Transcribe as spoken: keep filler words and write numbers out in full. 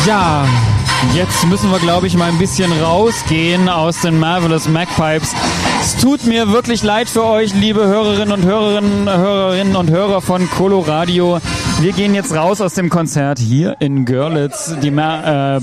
Ja, jetzt müssen wir, glaube ich, mal ein bisschen rausgehen aus den Marvelous Magpipes. Es tut mir wirklich leid für euch, liebe Hörerinnen und Hörerinnen, Hörerinnen und Hörer von Coloradio. Wir gehen jetzt raus aus dem Konzert hier in Görlitz. Die Ma- äh,